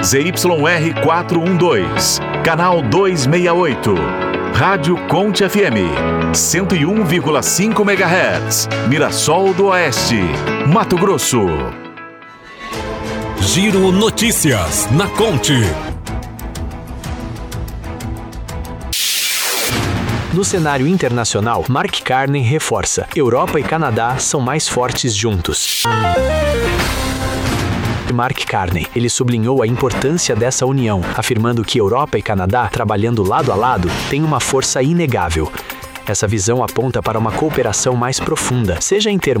ZYR 412, canal 268. Rádio Conte FM, 101,5 MHz, Mirassol do Oeste, Mato Grosso. Giro Notícias na Conte. No cenário internacional, Mark Carney reforça: Europa e Canadá são mais fortes juntos. Mark Carney, ele sublinhou a importância dessa união, afirmando que Europa e Canadá, trabalhando lado a lado, têm uma força inegável. Essa visão aponta para uma cooperação mais profunda, seja em termos